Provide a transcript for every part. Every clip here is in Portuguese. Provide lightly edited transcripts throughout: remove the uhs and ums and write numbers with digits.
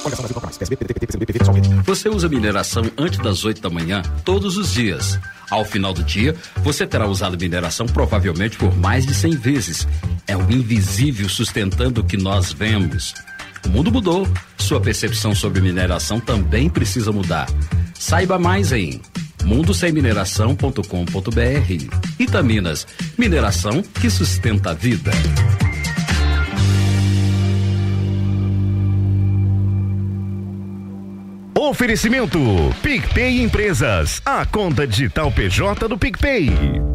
Você usa mineração antes das 8 da manhã todos os dias. Ao final do dia, você terá usado mineração provavelmente por mais de 100 vezes. É o invisível sustentando o que nós vemos. O mundo mudou. Sua percepção sobre mineração também precisa mudar. Saiba mais em mundosemmineração.com.br. Itaminas, mineração que sustenta a vida. Oferecimento PicPay Empresas, a conta digital PJ do PicPay.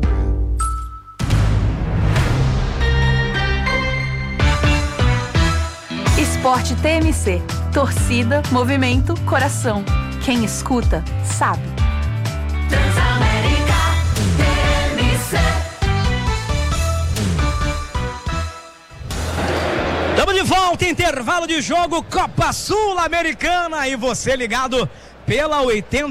Esporte TMC, torcida, movimento, coração. Quem escuta, sabe. Transamérica TMC. Estamos de volta, intervalo de jogo, Copa Sul-Americana, e você ligado pela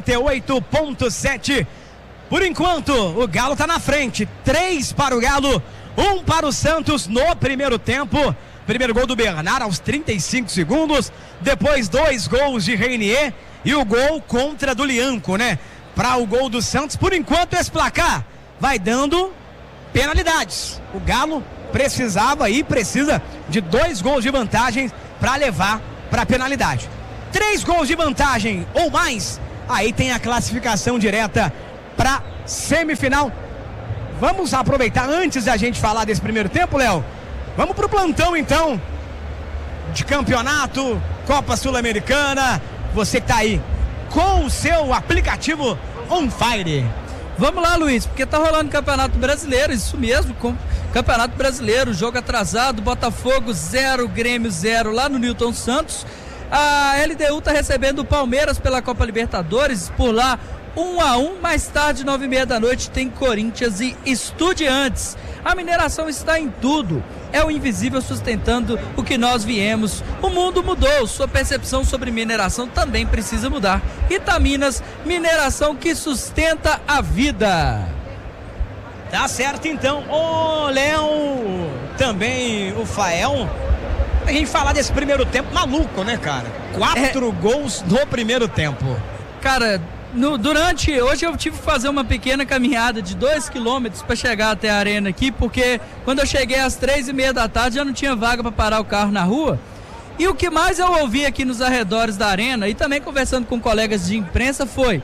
88.7. Por enquanto, o Galo está na frente, 3 para o Galo, 1 para o Santos no primeiro tempo. Primeiro gol do Bernard aos 35 segundos, depois 2 gols de Reinier e o gol contra do Lianco, né? Para o gol do Santos, por enquanto esse placar vai dando penalidades. O Galo precisava e precisa de 2 gols de vantagem para levar para a penalidade. 3 gols de vantagem ou mais, aí tem a classificação direta para semifinal. Vamos aproveitar antes da gente falar desse primeiro tempo, Léo. Vamos pro plantão então de campeonato, Copa Sul-Americana. Você que tá aí com o seu aplicativo on fire. Vamos lá, Luiz, porque tá rolando Campeonato Brasileiro, isso mesmo, com Campeonato Brasileiro, jogo atrasado, Botafogo 0, Grêmio 0 lá no Newton Santos. A LDU tá recebendo o Palmeiras pela Copa Libertadores, por lá 1-1, mais tarde 9h30 da noite tem Corinthians e Estudiantes. A mineração está em tudo, é o invisível sustentando o que nós viemos. O mundo mudou, sua percepção sobre mineração também precisa mudar. Itaminas, mineração que sustenta a vida. Tá certo então, ô Léo, também o Fael. A gente falar desse primeiro tempo maluco, né, cara? 4 gols no primeiro tempo. Cara, hoje eu tive que fazer uma pequena caminhada de 2 quilômetros para chegar até a arena aqui, porque quando eu cheguei às 3h30 da tarde já não tinha vaga para parar o carro na rua. E o que mais eu ouvi aqui nos arredores da arena, e também conversando com colegas de imprensa, foi: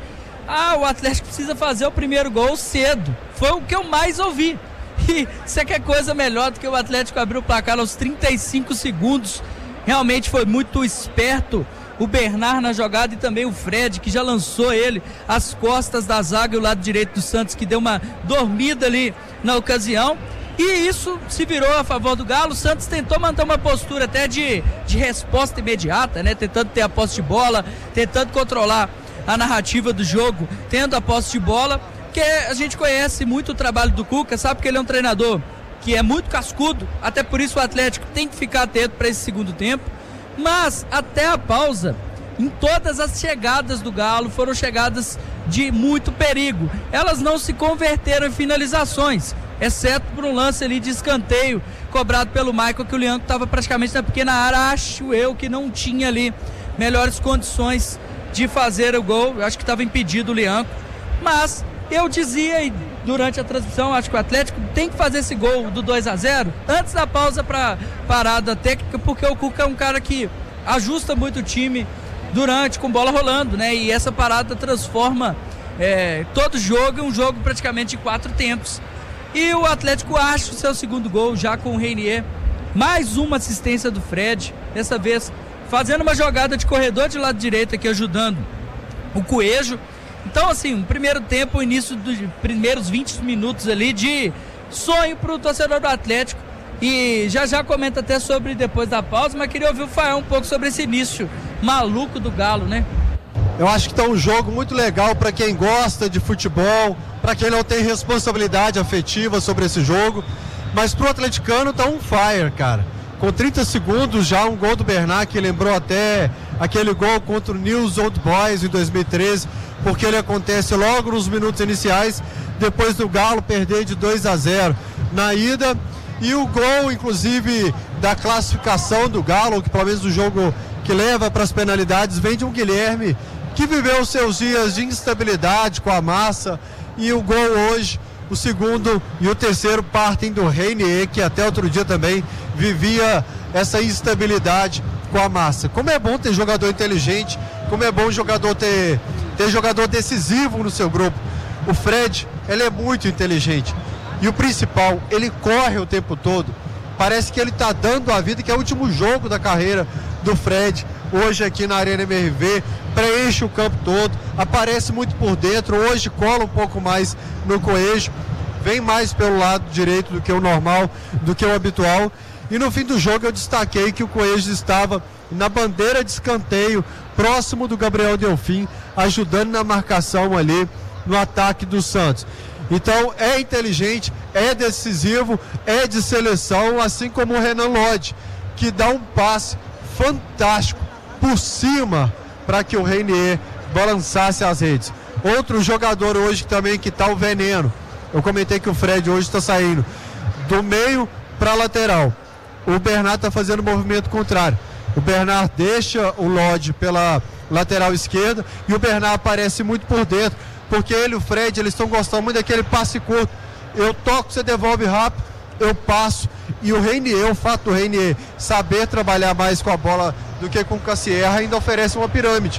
o Atlético precisa fazer o primeiro gol cedo. Foi o que eu mais ouvi. E você quer coisa melhor do que o Atlético abrir o placar aos 35 segundos. Realmente foi muito esperto o Bernard na jogada, e também o Fred, que já lançou ele às costas da zaga, e o lado direito do Santos, que deu uma dormida ali na ocasião, e isso se virou a favor do Galo. O Santos tentou manter uma postura até de resposta imediata, né? Tentando ter a posse de bola, tentando controlar a narrativa do jogo, tendo a posse de bola, que a gente conhece muito o trabalho do Cuca, sabe que ele é um treinador que é muito cascudo, até por isso o Atlético tem que ficar atento para esse segundo tempo. Mas até a pausa, em todas as chegadas do Galo, foram chegadas de muito perigo. Elas não se converteram em finalizações, exceto por um lance ali de escanteio cobrado pelo Michael, que o Lianco estava praticamente na pequena área. Acho eu que não tinha ali melhores condições de fazer o gol. Eu acho que estava impedido o Lianco. Mas eu dizia, e durante a transmissão, acho que o Atlético tem que fazer esse gol do 2-0 antes da pausa para parada técnica, porque o Cuca é um cara que ajusta muito o time com bola rolando, né? E essa parada transforma todo jogo em um jogo praticamente de 4 tempos. E o Atlético acha o seu segundo gol já com o Reinier, mais uma assistência do Fred, dessa vez fazendo uma jogada de corredor de lado direito aqui, ajudando o Coelho. Então, assim, um primeiro tempo, o início dos primeiros 20 minutos ali de sonho pro torcedor do Atlético. E já comenta até sobre depois da pausa, mas queria ouvir o Fael um pouco sobre esse início maluco do Galo, né? Eu acho que tá um jogo muito legal para quem gosta de futebol, para quem não tem responsabilidade afetiva sobre esse jogo, mas pro atleticano tá um fire, cara. Com 30 segundos já um gol do Bernard, que lembrou até aquele gol contra o News Old Boys em 2013, porque ele acontece logo nos minutos iniciais, depois do Galo perder de 2-0 na ida, e o gol, inclusive, da classificação do Galo, que pelo menos o jogo que leva para as penalidades, vem de um Guilherme que viveu seus dias de instabilidade com a Massa, e o gol hoje, o segundo e o terceiro partem do Reinier, que até outro dia também vivia essa instabilidade com a Massa. Como é bom ter jogador inteligente, como é bom jogador ter jogador decisivo no seu grupo. O Fred, ele é muito inteligente, e o principal, ele corre o tempo todo. Parece que ele está dando a vida, que é o último jogo da carreira do Fred, hoje aqui na Arena MRV, preenche o campo todo, aparece muito por dentro, hoje cola um pouco mais no Coelho, vem mais pelo lado direito do que o normal, do que o habitual, e no fim do jogo eu destaquei que o Coelho estava na bandeira de escanteio, próximo do Gabriel Delfim, ajudando na marcação ali no ataque do Santos. Então é inteligente, é decisivo, é de seleção, assim como o Renan Lodge, que dá um passe fantástico por cima para que o Reinier balançasse as redes. Outro jogador hoje também que está o veneno. Eu comentei que o Fred hoje está saindo do meio para a lateral. O Bernard está fazendo o movimento contrário. O Bernard deixa o Lodge pela lateral esquerda e o Bernard aparece muito por dentro, porque ele e o Fred, eles estão gostando muito daquele passe curto. Eu toco, você devolve rápido, eu passo. E o Reinier, o fato do Reinier saber trabalhar mais com a bola do que com o Cassierra, ainda oferece uma pirâmide.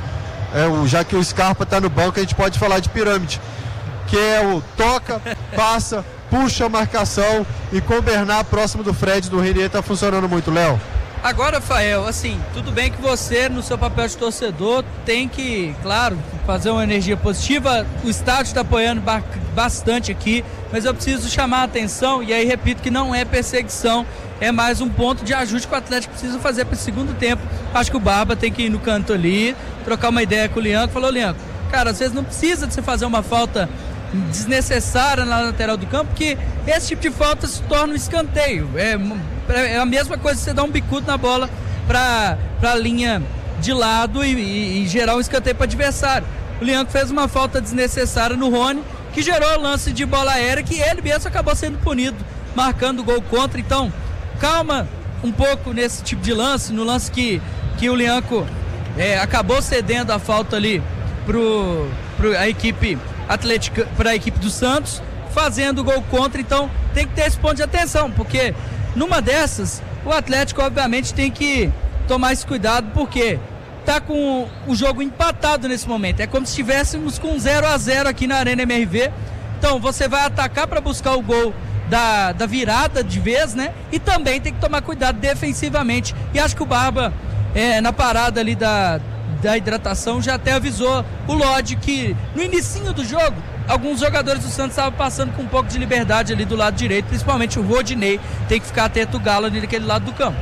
Já que o Scarpa está no banco, a gente pode falar de pirâmide, que é o toca, passa, puxa a marcação, e com o Bernard próximo do Fred, do Reinier, está funcionando muito, Léo. Agora, Fael, assim, tudo bem que você, no seu papel de torcedor, tem que, claro, fazer uma energia positiva. O estádio está apoiando bastante aqui, mas eu preciso chamar a atenção, e aí repito que não é perseguição, é mais um ponto de ajuste que o Atlético precisa fazer para o segundo tempo. Acho que o Barba tem que ir no canto ali, trocar uma ideia com o Lianco. Falou, Lianco, cara, às vezes não precisa de você fazer uma falta desnecessária na lateral do campo, que esse tipo de falta se torna um escanteio. É a mesma coisa que você dar um bicudo na bola para a linha de lado e gerar um escanteio para o adversário. O Lianco fez uma falta desnecessária no Rony, que gerou lance de bola aérea, que ele mesmo acabou sendo punido, marcando o gol contra. Então, calma um pouco nesse tipo de lance, no lance que o Lianco acabou cedendo a falta ali para a equipe Atlética, para a equipe do Santos, fazendo o gol contra. Então tem que ter esse ponto de atenção, porque numa dessas o Atlético obviamente tem que tomar esse cuidado, porque tá com o jogo empatado nesse momento, é como se estivéssemos com 0-0 aqui na Arena MRV. Então você vai atacar para buscar o gol da virada de vez, né? E também tem que tomar cuidado defensivamente, e acho que o Barba na parada ali da hidratação já até avisou o Lodge que no inicinho do jogo alguns jogadores do Santos estavam passando com um pouco de liberdade ali do lado direito, principalmente o Rodinei. Tem que ficar atento o Galo ali naquele lado do campo.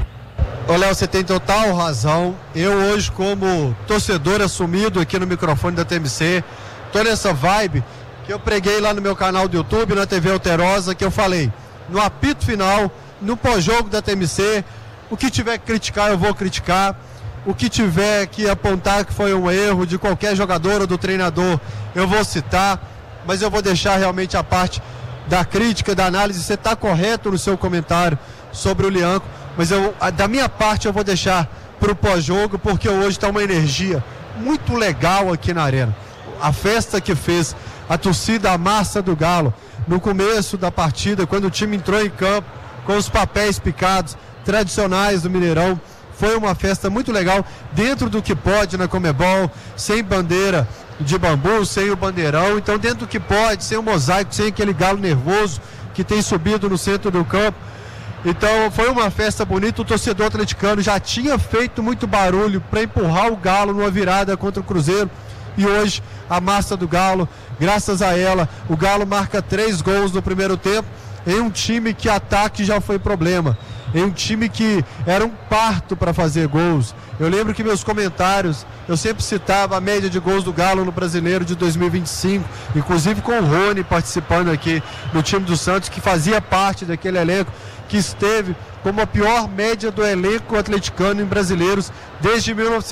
Ô Léo, você tem total razão. Eu hoje, como torcedor assumido aqui no microfone da TMC, tô nessa vibe que eu preguei lá no meu canal do YouTube, na TV Alterosa, que eu falei, no apito final, no pós-jogo da TMC, o que tiver que criticar eu vou criticar, o que tiver que apontar que foi um erro de qualquer jogador ou do treinador, eu vou citar, mas eu vou deixar realmente a parte da crítica, da análise. Você está correto no seu comentário sobre o Lianco, mas da minha parte eu vou deixar para o pós-jogo, porque hoje está uma energia muito legal aqui na Arena. A festa que fez a torcida, a massa do Galo, no começo da partida, quando o time entrou em campo, com os papéis picados, tradicionais do Mineirão, foi uma festa muito legal, dentro do que pode na Conmebol, sem bandeira de bambu, sem o bandeirão, então dentro do que pode, sem o mosaico, sem aquele galo nervoso que tem subido no centro do campo. Então foi uma festa bonita. O torcedor atleticano já tinha feito muito barulho para empurrar o Galo numa virada contra o Cruzeiro, e hoje a massa do Galo, graças a ela, o Galo marca 3 gols no primeiro tempo, em um time que ataque já foi problema, em um time que era um parto para fazer gols. Eu lembro que meus comentários, eu sempre citava a média de gols do Galo no Brasileiro de 2025, inclusive com o Rony participando aqui no time do Santos, que fazia parte daquele elenco que esteve como a pior média do elenco atleticano em brasileiros desde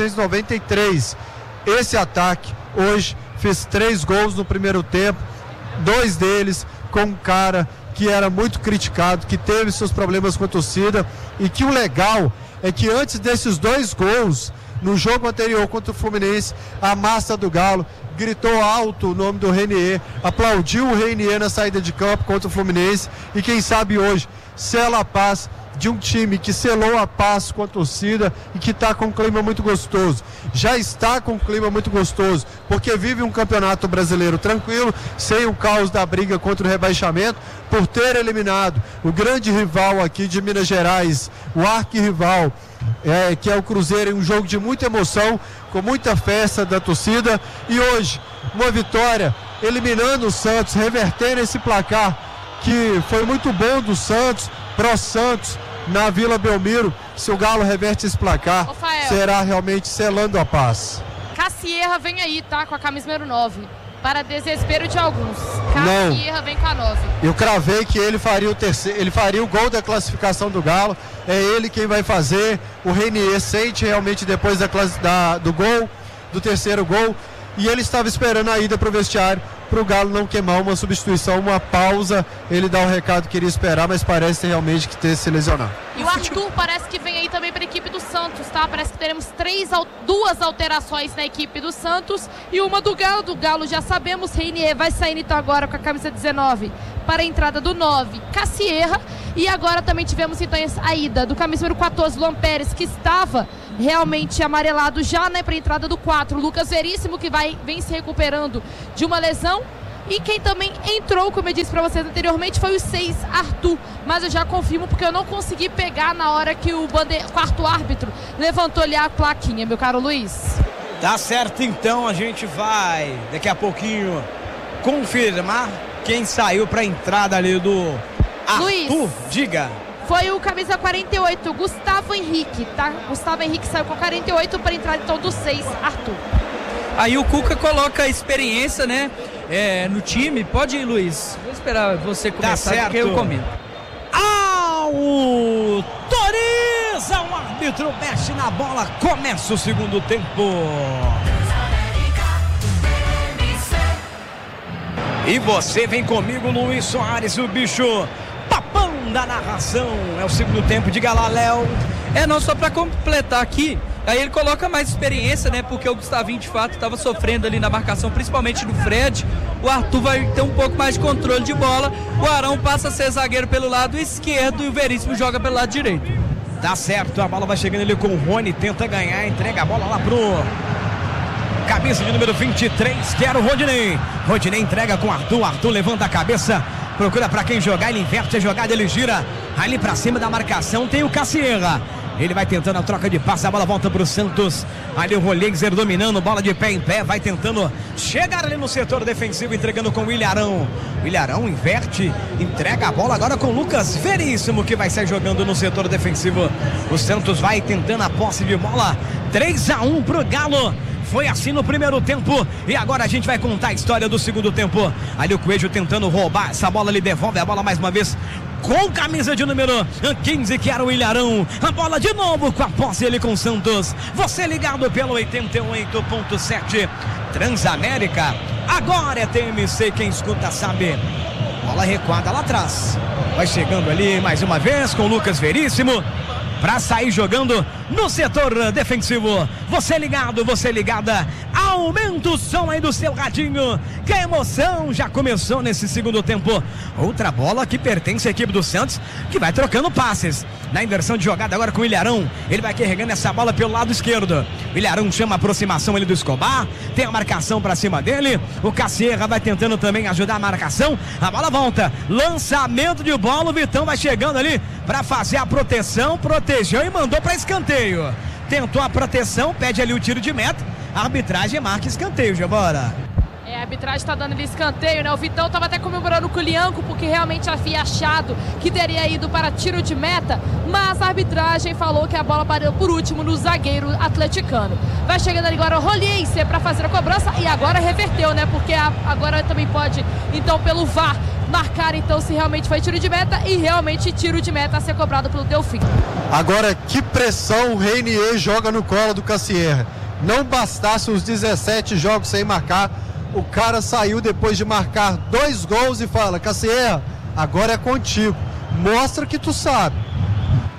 1993. Esse ataque hoje fez 3 gols no primeiro tempo, 2 deles com um cara que era muito criticado, que teve seus problemas com a torcida, e que o legal é que antes desses 2 gols, no jogo anterior contra o Fluminense, a massa do Galo gritou alto o nome do Renier, aplaudiu o Renier na saída de campo contra o Fluminense e quem sabe hoje sela a paz de um time que selou a paz com a torcida e que está com um clima muito gostoso. Já está com um clima muito gostoso, porque vive um campeonato brasileiro tranquilo, sem o caos da briga contra o rebaixamento, por ter eliminado o grande rival aqui de Minas Gerais, o arquirrival, que é o Cruzeiro, em um jogo de muita emoção, com muita festa da torcida, e hoje, uma vitória, eliminando o Santos, revertendo esse placar, que foi muito bom do Santos, pro Santos, na Vila Belmiro. Se o Galo reverte esse placar, será realmente selando a paz. Cassierra vem aí, tá? Com a camisa número 9. Para desespero de alguns. Cassierra vem com a 9. Eu cravei que ele faria o terceiro, ele faria o gol da classificação do Galo. É ele quem vai fazer. O Renier sente realmente depois do gol, do terceiro gol. E ele estava esperando a ida para o vestiário, para o Galo não queimar uma substituição, uma pausa. Ele dá o recado que queria esperar, mas parece realmente que ter se lesionado. E o Arthur parece que vem aí também para a equipe do Santos, tá? Parece que teremos 2 alterações na equipe do Santos e uma do Galo. Do Galo já sabemos, Renier vai saindo então agora com a camisa 19 para a entrada do 9, Cassierra. E agora também tivemos então a ida do camisa número 14, Luan Pérez, que estava realmente amarelado já, né, para a entrada do 4, Lucas Veríssimo, que vem se recuperando de uma lesão. E quem também entrou, como eu disse para vocês anteriormente, foi o 6, Arthur. Mas eu já confirmo porque eu não consegui pegar na hora que o quarto árbitro levantou ali a plaquinha, meu caro Luiz. Tá certo, então a gente vai daqui a pouquinho confirmar quem saiu para a entrada ali do Arthur. Luiz, diga. Foi o camisa 48, Gustavo Henrique, tá? Gustavo Henrique saiu com 48 para entrar então do 6, Arthur. Aí o Cuca coloca a experiência, né, no time. Pode ir, Luiz. Vou esperar você começar, tá certo. Porque eu comento. Autoriza, o árbitro mexe na bola, começa o segundo tempo. E você vem comigo, Luiz Soares, o bicho papão da narração. É o segundo tempo, diga lá, Léo. Não, só para completar aqui, aí ele coloca mais experiência, né? Porque o Gustavinho de fato estava sofrendo ali na marcação, principalmente do Fred. O Arthur vai ter um pouco mais de controle de bola. O Arão passa a ser zagueiro pelo lado esquerdo e o Veríssimo joga pelo lado direito. Tá certo, a bola vai chegando ali com o Rony, tenta ganhar, entrega a bola lá pro camisa de número 23, que era o Rodinei. Rodinei entrega com o Arthur, Arthur levanta a cabeça, procura pra quem jogar, ele inverte a jogada, ele gira ali pra cima da marcação, tem o Cassierra. Ele vai tentando a troca de passe, a bola volta pro Santos. Ali o Rolexer dominando, bola de pé em pé, vai tentando chegar ali no setor defensivo, entregando com o Ilharão. O Ilharão inverte, entrega a bola agora com o Lucas Veríssimo, que vai sair jogando no setor defensivo. O Santos vai tentando a posse de bola, 3-1 pro Galo. Foi assim no primeiro tempo e agora a gente vai contar a história do segundo tempo. Ali o Coelho tentando roubar essa bola, ele devolve a bola mais uma vez com camisa de número 15, que era o Ilharão. A bola de novo com a posse, ele com o Santos. Você ligado pelo 88.7 Transamérica. Agora é TMC, quem escuta sabe. Bola recuada lá atrás. Vai chegando ali mais uma vez com o Lucas Veríssimo para sair jogando no setor defensivo. Você ligado, você ligada, aumenta o som aí do seu radinho, que a emoção já começou nesse segundo tempo. Outra bola que pertence à equipe do Santos, que vai trocando passes. Na inversão de jogada agora com o Ilharão, ele vai carregando essa bola pelo lado esquerdo. O Ilharão chama a aproximação ali do Escobar, tem a marcação para cima dele. O Cassierra vai tentando também ajudar a marcação. A bola volta, lançamento de bola, o Vitão vai chegando ali para fazer a proteção, protegeu e mandou para escanteio. Tentou a proteção, pede ali o tiro de meta. A arbitragem marca escanteio, Giovana. A arbitragem está dando ali escanteio, né? O Vitão estava até comemorando com o Lianco, porque realmente havia achado que teria ido para tiro de meta, mas a arbitragem falou que a bola parou por último no zagueiro atleticano. Vai chegando ali agora o Rolexer para fazer a cobrança e agora reverteu, né? Porque agora também pode, então, pelo VAR, marcar então se realmente foi tiro de meta e realmente tiro de meta a ser cobrado pelo Delfim. Agora, que pressão o Renier joga no colo do Cassierra. Não bastasse os 17 jogos sem marcar, o cara saiu depois de marcar 2 gols e fala: Cassierra, agora é contigo, mostra que tu sabe.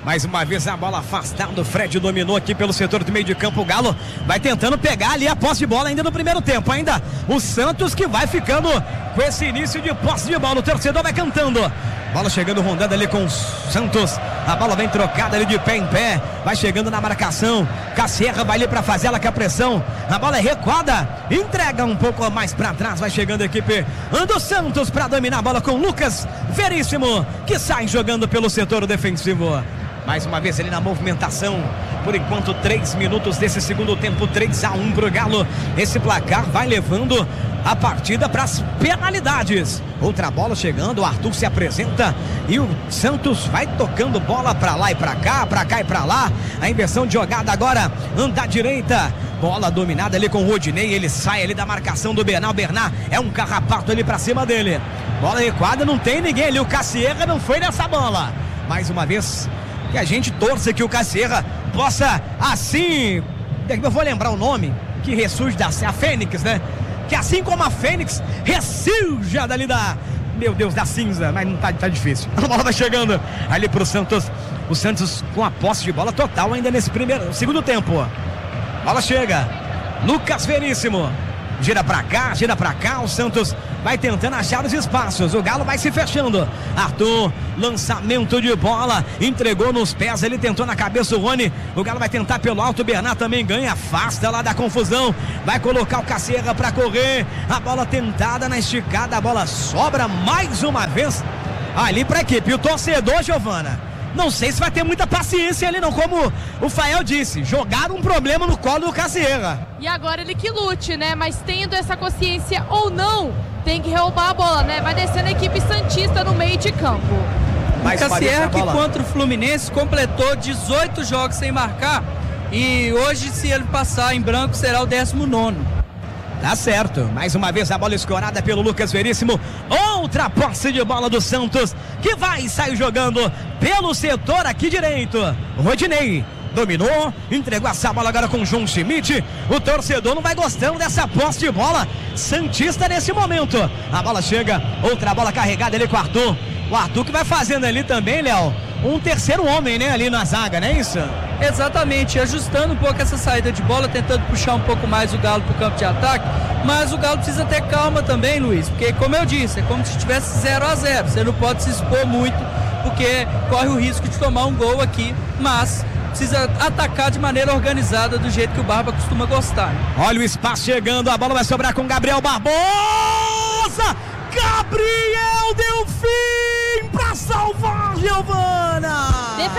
Mais uma vez a bola afastada, o Fred dominou aqui pelo setor do meio de campo, o Galo vai tentando pegar ali a posse de bola ainda no primeiro tempo, ainda o Santos que vai ficando com esse início de posse de bola, o torcedor vai cantando, bola chegando, rondando ali com o Santos, a bola vem trocada ali de pé em pé, vai chegando na marcação, Cassierra vai ali para fazer ela com a pressão, a bola é recuada, entrega um pouco mais para trás, vai chegando a equipe do Santos para dominar a bola com Lucas Veríssimo, que sai jogando pelo setor defensivo. Mais uma vez ele na movimentação. Por enquanto 3 minutos desse segundo tempo, 3-1 pro Galo. Esse placar vai levando a partida para as penalidades. Outra bola chegando, o Arthur se apresenta e o Santos vai tocando bola para lá e para cá e para lá. A inversão de jogada agora anda à direita. Bola dominada ali com o Rodinei, ele sai ali da marcação do Bernard. O Bernard é um carrapato ali para cima dele. Bola recuada, não tem ninguém ali. O Cassierra não foi nessa bola. Mais uma vez que a gente torce que o Cassierra possa assim, eu vou lembrar o nome, que ressurge a Fênix, né? Que assim como a Fênix ressurja dali meu Deus, da cinza, mas não tá difícil. A bola vai chegando ali pro Santos, o Santos com a posse de bola total ainda nesse segundo tempo. Bola chega, Lucas Veríssimo, gira pra cá, o Santos vai tentando achar os espaços, o Galo vai se fechando, Arthur, lançamento de bola, entregou nos pés, ele tentou na cabeça o Rony, o Galo vai tentar pelo alto, o Bernard também ganha, afasta lá da confusão, vai colocar o Cassierra pra correr, a bola tentada na esticada, a bola sobra mais uma vez ali pra equipe, o torcedor, Giovana, não sei se vai ter muita paciência ali não, como o Fael disse, jogaram um problema no colo do Cassierra. E agora ele que lute, né, mas tendo essa consciência ou não, tem que roubar a bola, né, vai descendo a equipe santista no meio de campo. O Cassierra que contra o Fluminense completou 18 jogos sem marcar e hoje se ele passar em branco será o 19º. Tá certo, mais uma vez a bola escorada pelo Lucas Veríssimo, outra posse de bola do Santos, que vai sair jogando pelo setor aqui direito, Rodinei dominou, entregou essa bola agora com o João Schmidt, o torcedor não vai gostando dessa posse de bola santista nesse momento, a bola chega, outra bola carregada ali com o Arthur que vai fazendo ali também, Léo, um terceiro homem, né, ali na zaga, não é isso? Exatamente, ajustando um pouco essa saída de bola, tentando puxar um pouco mais o Galo para o campo de ataque, mas o Galo precisa ter calma também, Luiz, porque como eu disse, é como se estivesse 0-0, você não pode se expor muito, porque corre o risco de tomar um gol aqui, mas precisa atacar de maneira organizada, do jeito que o Barba costuma gostar. Olha o espaço chegando, a bola vai sobrar com Gabriel Barbosa, Gabriel Delfim pra salvar, Giovana!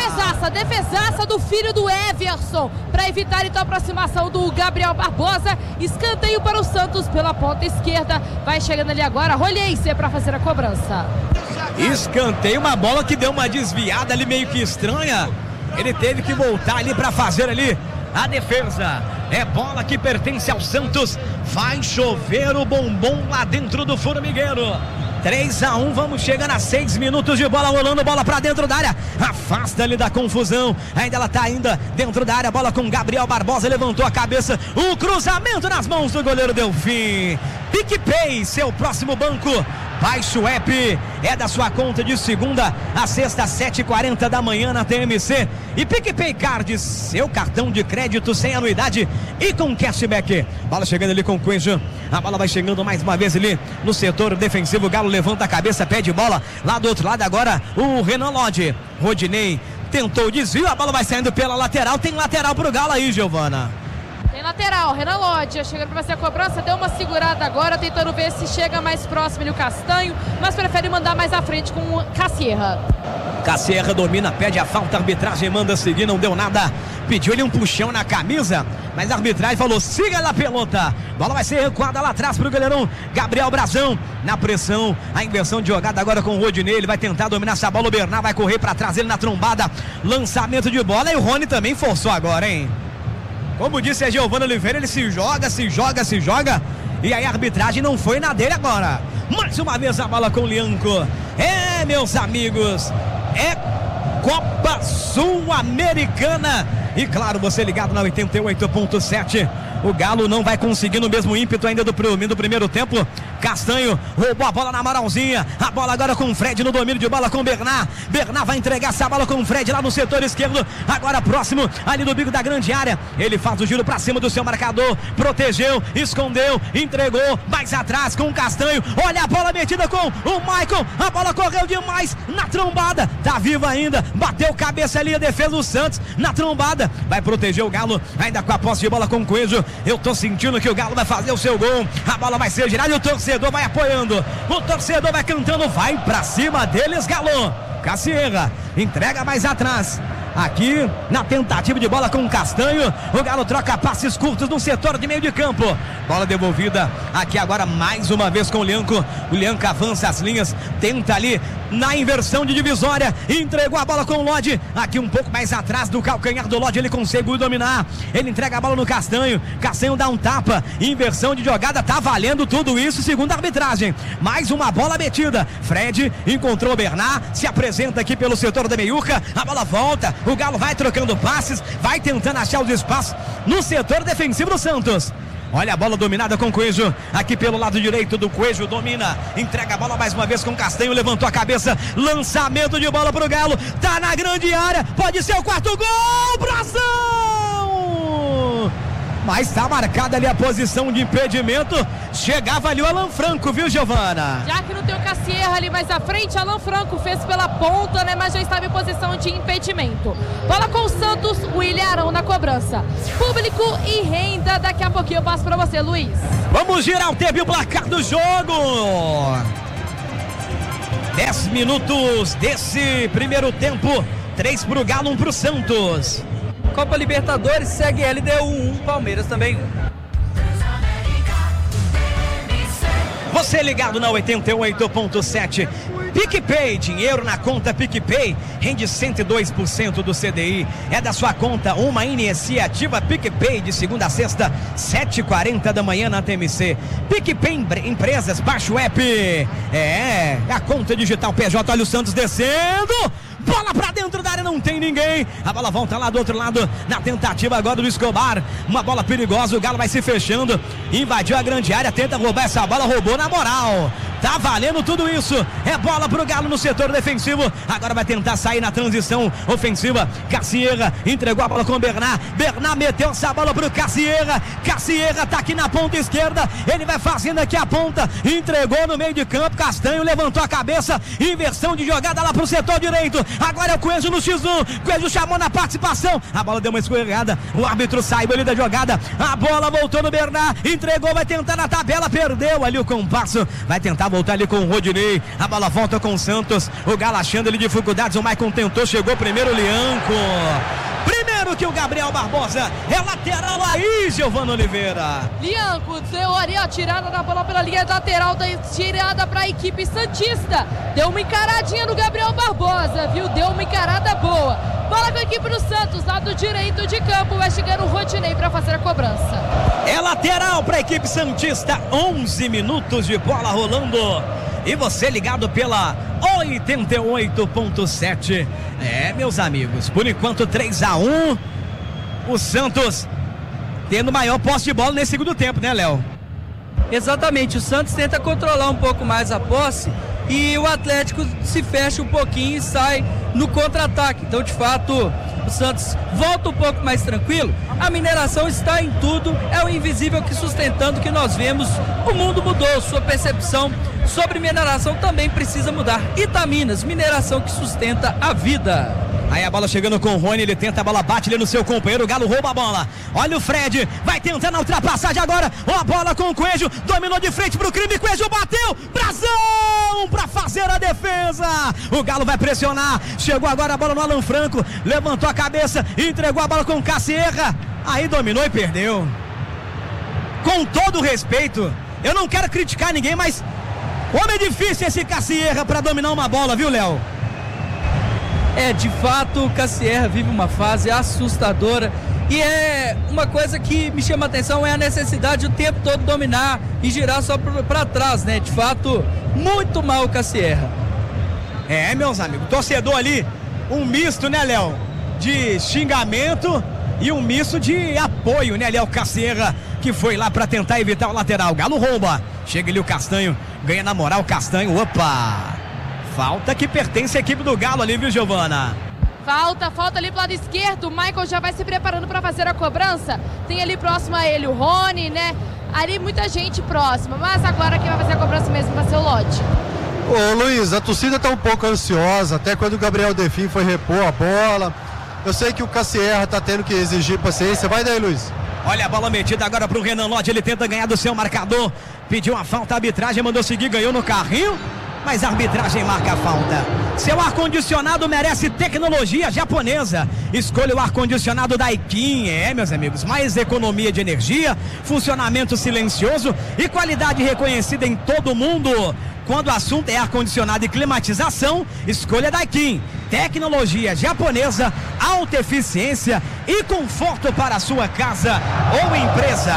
Defesaça do filho do Everson, para evitar então a aproximação do Gabriel Barbosa, escanteio para o Santos pela ponta esquerda, vai chegando ali agora Rolheiser para fazer a cobrança. Escanteio, uma bola que deu uma desviada ali meio que estranha, ele teve que voltar ali para fazer ali a defesa, é bola que pertence ao Santos, vai chover o bombom lá dentro do formigueiro. 3-1, vamos chegando a 6 minutos de bola rolando, bola pra dentro da área, afasta ali da confusão, ainda ela tá ainda dentro da área, bola com Gabriel Barbosa, levantou a cabeça, o cruzamento nas mãos do goleiro Delfim. PicPay, seu próximo banco, baixe o app, é da sua conta de segunda a sexta, 7h40 da manhã na TMC, e PicPay Card, seu cartão de crédito sem anuidade e com cashback. Bola chegando ali com o Coelho, a bola vai chegando mais uma vez ali no setor defensivo, o Galo levanta a cabeça, pede bola, lá do outro lado agora o Renan Lodge, Rodinei tentou o desvio, a bola vai saindo pela lateral, tem lateral pro Galo aí, Giovana. Tem lateral, Renan Lodge chegando para fazer a cobrança, deu uma segurada agora, tentando ver se chega mais próximo ali o Castanho, mas prefere mandar mais à frente com o Cassierra. Cassierra domina, pede a falta, a arbitragem manda seguir, não deu nada, pediu ele um puxão na camisa, mas a arbitragem falou, siga na pelota, bola vai ser recuada lá atrás pro goleirão Gabriel Brazão, na pressão, a inversão de jogada agora com o Rodinei, ele vai tentar dominar essa bola, o Bernard vai correr para trás, ele na trombada, lançamento de bola, e o Rony também forçou agora, hein? Como disse a Giovana Oliveira, ele se joga, e aí a arbitragem não foi na dele agora. Mais uma vez a bola com o Lianco. É, meus amigos, é Copa Sul-Americana. E claro, você ligado na 88.7. O Galo não vai conseguir no mesmo ímpeto ainda do primeiro tempo Castanho roubou a bola na moralzinha. A bola agora com o Fred no domínio de bola com o Bernard. Bernard vai entregar essa bola com o Fred lá no setor esquerdo. Agora próximo ali do bico da grande área. Ele faz o giro pra cima do seu marcador. Protegeu, escondeu, entregou. Mais atrás com o Castanho. Olha a bola metida com o Michael. A bola correu demais na trombada. Tá viva ainda. Bateu cabeça ali a defesa do Santos na trombada. Vai proteger o Galo. Ainda com a posse de bola com o Coelho. Eu tô sentindo que o Galo vai fazer o seu gol. A bola vai ser girada e o torcedor vai apoiando. O torcedor vai cantando. Vai pra cima deles, Galo. Cassierra entrega mais atrás. Aqui na tentativa de bola com o Castanho. O Galo troca passes curtos no setor de meio de campo. Bola devolvida aqui agora mais uma vez com o Lianco. O Lianco avança as linhas. Tenta ali na inversão de divisória. Entregou a bola com o Lodge. Aqui um pouco mais atrás do calcanhar do Lodge. Ele conseguiu dominar. Ele entrega a bola no Castanho. Castanho dá um tapa. Inversão de jogada. Tá valendo tudo isso segundo a arbitragem. Mais uma bola metida. Fred encontrou o Bernard. Se apresenta aqui pelo setor da meiuca. A bola volta. O Galo vai trocando passes, vai tentando achar os espaços no setor defensivo do Santos. Olha a bola dominada com o Coelho, aqui pelo lado direito do Coelho, domina, entrega a bola mais uma vez com o Castanho, levantou a cabeça, lançamento de bola pro Galo, tá na grande área, pode ser o quarto gol, Brasil! Mas tá marcada ali a posição de impedimento. Chegava ali o Alan Franco, viu, Giovana? Já que não tem o Cassierra ali mais à frente, Alan Franco fez pela ponta, né? Mas já estava em posição de impedimento. Bola com o Santos, o William Arão na cobrança. Público e renda, daqui a pouquinho eu passo pra você, Luiz. Vamos girar o TV, o placar do jogo. 10 minutos desse primeiro tempo. 3 pro Galo, 1 pro Santos. Copa Libertadores segue LDU 1, Palmeiras também 1. Você ligado na 88.7. PicPay, dinheiro na conta PicPay, rende 102% do CDI. É da sua conta uma iniciativa PicPay de segunda a sexta, 7h40 da manhã na TMC. PicPay Empresas, baixa o app. É a conta digital PJ. Olha o Santos descendo. Bola pra dentro da área, não tem ninguém. A bola volta lá do outro lado, na tentativa agora do Escobar. Uma bola perigosa, o Galo vai se fechando. Invadiu a grande área, tenta roubar essa bola, roubou na moral. Tá valendo tudo isso. É bola pro Galo no setor defensivo. Agora vai tentar sair na transição ofensiva. Cassierra entregou a bola com o Bernard. Bernard meteu essa bola pro Cassierra. Cassierra tá aqui na ponta esquerda. Ele vai fazendo aqui a ponta. Entregou no meio de campo. Castanho levantou a cabeça. Inversão de jogada lá pro setor direito. Agora é o Coelho no X1. Coelho chamou na participação. A bola deu uma escorregada. O árbitro saiu ali da jogada. A bola voltou no Bernard. Entregou, vai tentar na tabela. Perdeu ali o compasso. Vai tentar voltar ali com o Rodinei. A bola volta com o Santos. O Galo achando ali dificuldades. O Maicon tentou, chegou primeiro o Lianco. Primeiro que o Gabriel Barbosa. É lateral aí, Giovana Oliveira. Lianco deu ali a tirada da bola pela linha lateral, tirada para a equipe santista. Deu uma encaradinha no Gabriel Barbosa, viu? Deu uma encarada boa. Bola com a equipe do Santos, lado direito de campo. Vai chegando o Rodinei para fazer a cobrança. É lateral para a equipe santista. 11 minutos de bola rolando. E você ligado pela 88.7. É, meus amigos, por enquanto 3-1. O Santos tendo maior posse de bola nesse segundo tempo, né, Léo? Exatamente, o Santos tenta controlar um pouco mais a posse e o Atlético se fecha um pouquinho e sai no contra-ataque. Então, de fato, o Santos volta um pouco mais tranquilo. A Mineração está em tudo, é o invisível que sustentando que nós vemos. O mundo mudou, sua percepção sobre mineração também precisa mudar. Itaminas, mineração que sustenta a vida. Aí a bola chegando com o Rony, ele tenta, a bola bate ali no seu companheiro, o Galo rouba a bola. Olha o Fred, vai tentando a ultrapassagem agora. A bola com o Coelho, dominou de frente pro crime, Coelho bateu, Brasão pra fazer a defesa. O Galo vai pressionar, chegou agora a bola no Alan Franco, levantou a cabeça, entregou a bola com o Cassierra. Aí dominou e perdeu. Com todo respeito, eu não quero criticar ninguém, mas como é difícil esse Cassierra pra dominar uma bola, viu, Léo? É, de fato, o Cassierra vive uma fase assustadora e é uma coisa que me chama a atenção, é a necessidade o tempo todo dominar e girar só para trás, né? De fato, muito mal o Cassierra. É, meus amigos, torcedor ali, um misto, né, Léo? De xingamento e um misto de apoio, né, Léo Cassierra, que que foi lá para tentar evitar o lateral. Galo rouba. Chega ali o Castanho. Ganha na moral o Castanho. Opa! Falta que pertence à equipe do Galo ali, viu, Giovana? Falta ali pro lado esquerdo. O Michael já vai se preparando para fazer a cobrança. Tem ali próximo a ele o Rony, né? Ali muita gente próxima. Mas agora quem vai fazer a cobrança mesmo vai ser o Lodge. Ô Luiz, a torcida tá um pouco ansiosa. Até quando o Gabriel Delfim foi repor a bola. Eu sei que o Cassierra tá tendo que exigir paciência. Vai daí, Luiz. Olha a bola metida agora pro Renan Lodge. Ele tenta ganhar do seu marcador. Pediu uma falta, a arbitragem mandou seguir, ganhou no carrinho. Mas a arbitragem marca a falta. Seu ar-condicionado merece tecnologia japonesa. Escolha o ar-condicionado Daikin. Meus amigos, mais economia de energia, funcionamento silencioso e qualidade reconhecida em todo o mundo. Quando o assunto é ar-condicionado e climatização, escolha Daikin. Tecnologia japonesa, alta eficiência e conforto para a sua casa ou empresa.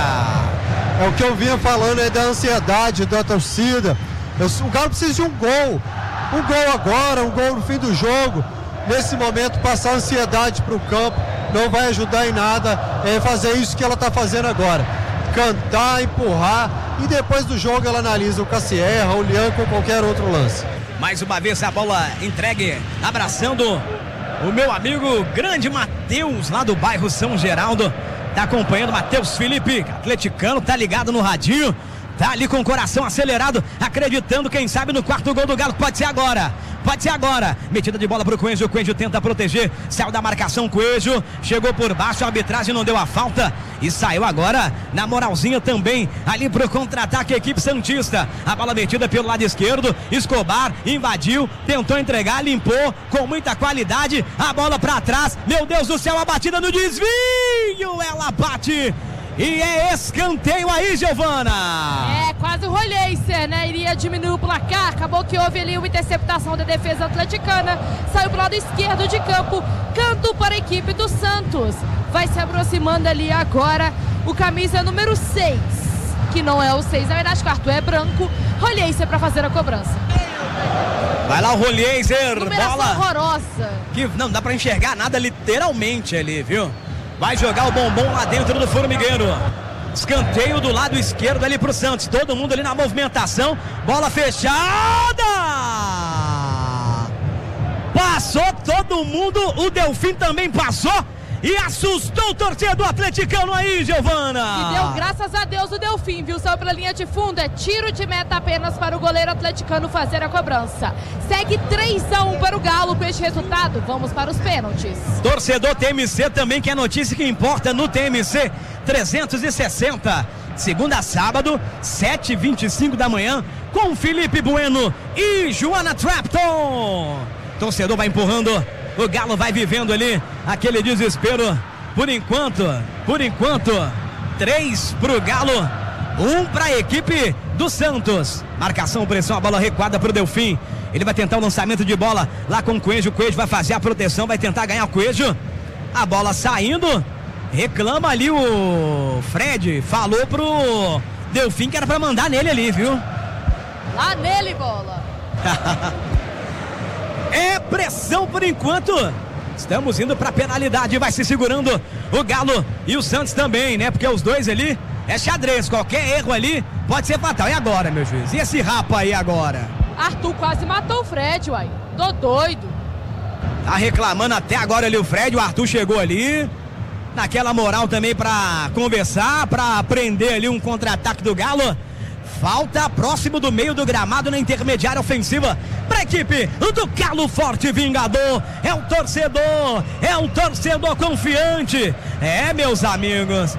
É o que eu vinha falando aí da ansiedade da torcida. O Galo precisa de um gol agora, um gol no fim do jogo. Nesse momento, passar ansiedade para o campo não vai ajudar em nada. Fazer isso que ela está fazendo agora, cantar, empurrar, e depois do jogo ela analisa o Cassierra, o Lianco ou qualquer outro lance. Mais uma vez a bola entregue, abraçando o meu amigo grande Matheus, lá do bairro São Geraldo. Tá acompanhando Matheus Felipe, atleticano, tá ligado no radinho. Tá ali com o coração acelerado, acreditando, quem sabe, no quarto gol do Galo. Pode ser agora. Metida de bola pro Coelho. O Coelho tenta proteger. Saiu da marcação, Coelho. Chegou por baixo, a arbitragem não deu a falta. E saiu agora na moralzinha também. Ali pro contra-ataque, a equipe santista. A bola metida pelo lado esquerdo. Escobar invadiu, tentou entregar, limpou com muita qualidade. A bola pra trás. Meu Deus do céu, a batida no desvio. Ela bate. E é escanteio aí, Giovana. Quase o Rolheiser, né? Iria diminuir o placar. Acabou que houve ali uma interceptação da defesa atleticana. Saiu pro lado esquerdo de campo. Canto para a equipe do Santos. Vai se aproximando ali agora o camisa número 6. Que não é o 6, na verdade, o cartão é branco. Rolheiser para fazer a cobrança. Vai lá o Rolheiser. Bola horrorosa. Que não dá para enxergar nada literalmente ali, viu? Vai jogar o bombom lá dentro do formigueiro. Escanteio do lado esquerdo ali pro Santos. Todo mundo ali na movimentação. Bola fechada. Passou todo mundo. O Delfim também passou. E assustou o torcedor atleticano aí, Giovana. E deu graças a Deus o Delfim, viu? Saiu pela linha de fundo. É tiro de meta apenas para o goleiro atleticano fazer a cobrança. Segue 3-1 para o Galo. Com este resultado, vamos para os pênaltis. Torcedor TMC também, que é notícia que importa no TMC 360. Segunda a sábado, 7h25 da manhã, com Felipe Bueno e Joana Trapton. Torcedor vai empurrando. O Galo vai vivendo ali aquele desespero. Por enquanto, 3 pro Galo, 1 pra equipe do Santos. Marcação, pressão, a bola recuada pro Delfim. Ele vai tentar o lançamento de bola lá com o Coelho. O Coelho vai fazer a proteção, vai tentar ganhar o Coelho. A bola saindo. Reclama ali o Fred. Falou pro Delfim que era pra mandar nele ali, viu? Lá nele, bola. É pressão por enquanto. Estamos indo pra penalidade. Vai se segurando o Galo e o Santos também, né? Porque os dois ali é xadrez. Qualquer erro ali pode ser fatal. E agora, meu juiz? E esse rapa aí agora? Arthur quase matou o Fred, uai. Tô doido. Tá reclamando até agora ali o Fred. O Arthur chegou ali naquela moral também pra conversar, pra prender ali um contra-ataque do Galo. Falta próximo do meio do gramado na intermediária ofensiva para a equipe do Galo Forte Vingador. É um torcedor confiante. Meus amigos.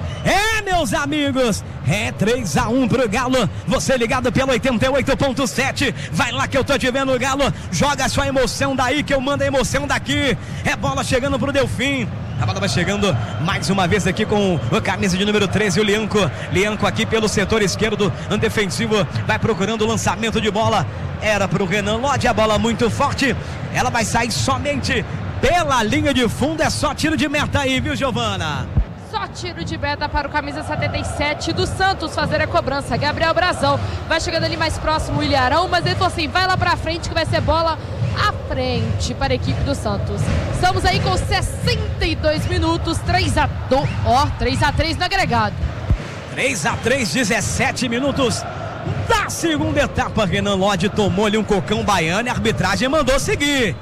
É 3-1 pro Galo. Você ligado pelo 88.7. Vai lá que eu tô te vendo, Galo. Joga a sua emoção daí que eu mando a emoção daqui. É bola chegando pro Delfim. A bola vai chegando mais uma vez aqui com a camisa de número 13, o Lianco. Lianco aqui pelo setor esquerdo, defensivo. Vai procurando o lançamento de bola. Era pro Renan Lodge, a bola muito forte. Ela vai sair somente pela linha de fundo. É só tiro de meta aí, viu, Giovana? Só tiro de meta para o camisa 77 do Santos fazer a cobrança. Gabriel Brazão vai chegando ali mais próximo o Ilharão, mas ele falou assim, vai lá pra frente que vai ser bola à frente para a equipe do Santos. Estamos aí com 62 minutos, 3-3 no agregado. 3-3, 17 minutos da segunda etapa. Renan Lodge tomou-lhe um cocão baiano e a arbitragem mandou seguir.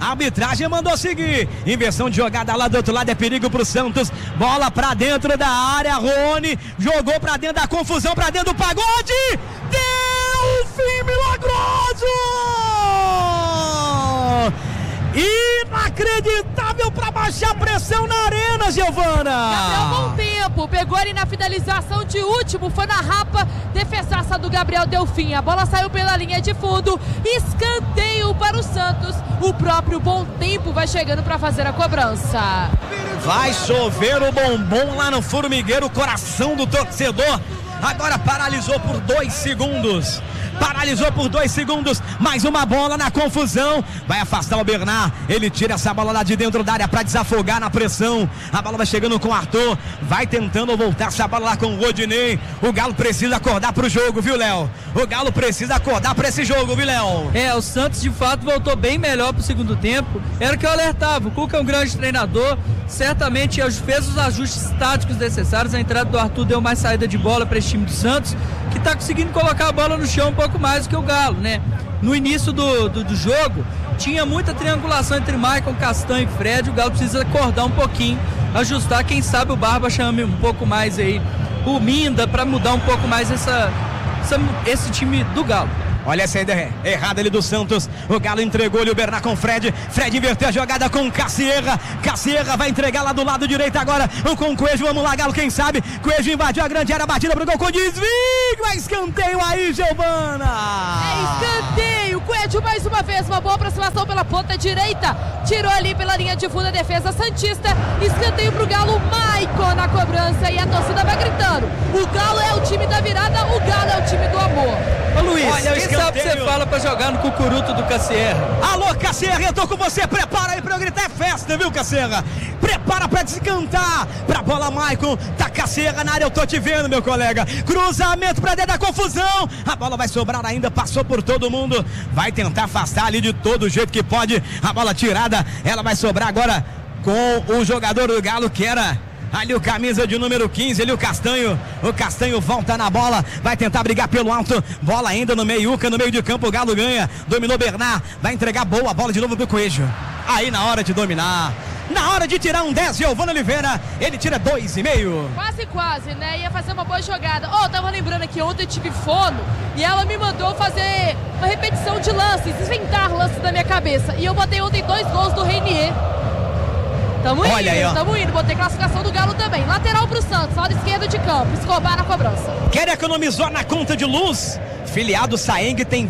Inversão de jogada lá do outro lado, é perigo pro Santos. Bola pra dentro da área, Rony jogou pra dentro da confusão, pra dentro do pagode. Delfim milagroso! Inacreditável pra baixar a pressão na arena, Giovana. Gabriel, bom tempo, pegou ali na finalização de último, foi na rapa, defesaça do Gabriel Delfim. A bola saiu pela linha de fundo, escanteio para o Santos. O próprio Bom Tempo vai chegando para fazer a cobrança. Vai chover o bombom lá no formigueiro, o coração do torcedor. Agora paralisou por 2 segundos. Mais uma bola na confusão. Vai afastar o Bernard. Ele tira essa bola lá de dentro da área para desafogar na pressão. A bola vai chegando com o Arthur. Vai tentando voltar essa bola lá com o Rodinei. O Galo precisa acordar pro jogo, viu, Léo? O Galo precisa acordar para esse jogo, viu, Léo? O Santos de fato voltou bem melhor pro segundo tempo. Era o que eu alertava. O Cuca é um grande treinador. Certamente fez os ajustes táticos necessários. A entrada do Arthur deu mais saída de bola para esse time do Santos, que tá conseguindo colocar a bola no chão um pouco mais do que o Galo, né? No início do jogo, tinha muita triangulação entre Maicon, Castanho e Fred. O Galo precisa acordar um pouquinho, ajustar. Quem sabe o Barba chame um pouco mais aí o Minda para mudar um pouco mais esse time do Galo. Olha essa ideia errada ali do Santos. O Galo entregou-lhe o Bernard com o Fred. Fred inverteu a jogada com o Cassierra. Cassierra vai entregar lá do lado direito agora com o Coelho. Vamos lá, Galo, quem sabe? Coelho invadiu a grande área, batida pro gol com desvio. É escanteio aí, Giovana. Escanteio. Coelho mais uma vez. Uma boa aproximação pela ponta direita. Tirou ali pela linha de fundo a defesa santista. Escanteio pro Galo. Maicon na cobrança e a torcida vai gritando. O Galo é o time da virada. O Galo é o time do amor. Ô Luiz, quem sabe você fala pra jogar no cucuruto do Cassierra? Alô, Cassierra, eu tô com você. Prepara aí pra eu gritar, é festa, viu, Cassierra? Prepara pra descantar. Pra bola, Maicon. Tá Cassierra na área, eu tô te vendo, meu colega. Cruzamento pra dentro da confusão. A bola vai sobrar ainda, passou por todo mundo. Vai tentar afastar ali de todo jeito que pode. A bola tirada, ela vai sobrar agora com o jogador do Galo, que era ali o camisa de número 15, ali o Castanho. O Castanho volta na bola, vai tentar brigar pelo alto. Bola ainda no meiuca, no meio de campo. O Galo ganha, dominou Bernard. Vai entregar boa bola de novo pro Coelho. Aí na hora de dominar, na hora de tirar um 10, Giovana Oliveira, ele tira 2,5. Quase, né? Ia fazer uma boa jogada. Tava lembrando aqui, ontem eu tive fono e ela me mandou fazer uma repetição de lances, inventar lances da minha cabeça. E eu botei ontem 2 gols do Reinier. Tamo indo, botei classificação do Galo também. Lateral pro Santos, lado esquerdo de campo. Escobar na cobrança. Quer economizar na conta de luz? Filiado Saeng tem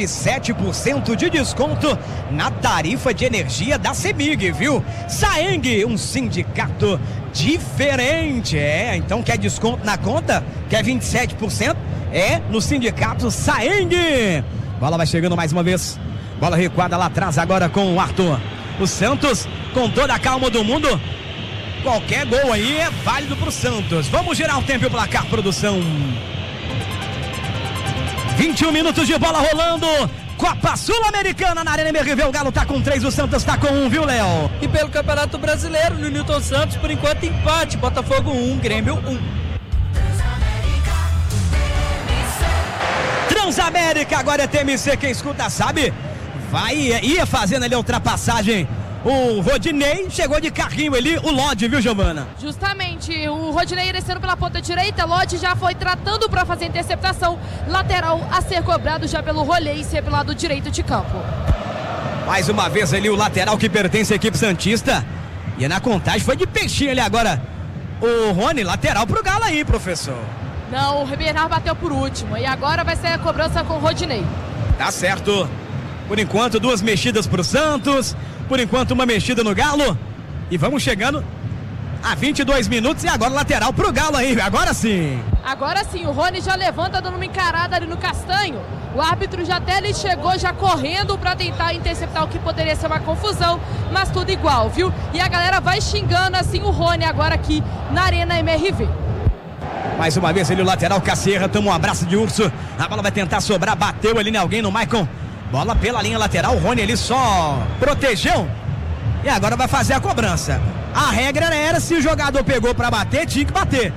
27% de desconto na tarifa de energia da CEMIG, viu? Saeng, um sindicato diferente. Então quer desconto na conta? Quer 27%? No sindicato Saeng. Bola vai chegando mais uma vez. Bola recuada lá atrás agora com o Arthur. O Santos, com toda a calma do mundo, qualquer gol aí é válido pro Santos. Vamos girar o tempo e o placar, produção. 21 minutos de bola rolando. Copa Sul-Americana na Arena MRV. O Galo tá com 3, o Santos tá com 1, viu, Léo? E pelo Campeonato Brasileiro, no Newton Santos, por enquanto empate. Botafogo 1, Grêmio 1. Transamérica, agora é TMC, quem escuta sabe. Ia fazendo ali a ultrapassagem. O Rodinei chegou de carrinho ali, o Lodge, viu, Giovana? Justamente, o Rodinei descendo pela ponta direita, Lodge já foi tratando para fazer a interceptação. Lateral a ser cobrado já pelo Rolência pelo lado direito de campo. Mais uma vez ali o lateral que pertence à equipe santista. E na contagem foi de peixinho ali agora. O Rony, lateral pro Galo aí, professor. Não, o Bernard bateu por último. E agora vai ser a cobrança com o Rodinei. Tá certo. Por enquanto, 2 mexidas pro Santos. Por enquanto, uma mexida no Galo. E vamos chegando a 22 minutos. E agora lateral pro Galo aí. Agora sim. Agora sim, o Rony já levanta dando uma encarada ali no Castanho. O árbitro já até ele chegou já correndo para tentar interceptar o que poderia ser uma confusão. Mas tudo igual, viu? E a galera vai xingando assim o Rony agora aqui na Arena MRV. Mais uma vez ele, o lateral Cassierra, toma um abraço de urso. A bola vai tentar sobrar, bateu ali em alguém no Maicon. Bola pela linha lateral, o Rony ali só protegeu. E agora vai fazer a cobrança. A regra era, se o jogador pegou para bater, tinha que bater.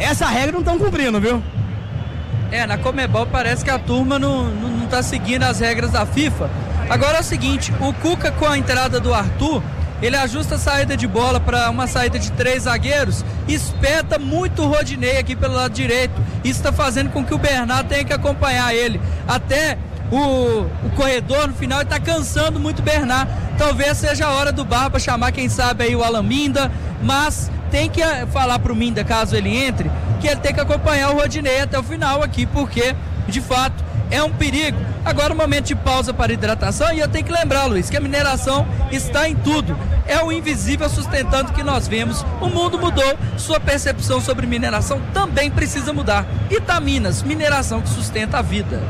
essa regra não estão cumprindo, viu? Na Conmebol parece que a turma não tá seguindo as regras da FIFA. Agora é o seguinte, o Cuca com a entrada do Arthur, ele ajusta a saída de bola para uma saída de 3 zagueiros, espeta muito o Rodinei aqui pelo lado direito. Isso está fazendo com que o Bernard tenha que acompanhar ele. Até o corredor no final está cansando muito o Bernard. Talvez seja a hora do Barba chamar, quem sabe, aí o Alan Minda, mas tem que falar pro Minda, caso ele entre, que ele tem que acompanhar o Rodinei até o final aqui, porque, de fato, é um perigo. Agora um momento de pausa para hidratação, e eu tenho que lembrar, Luiz, que a mineração está em tudo. É o invisível sustentando que nós vemos. O mundo mudou, sua percepção sobre mineração também precisa mudar. Itaminas, mineração que sustenta a vida.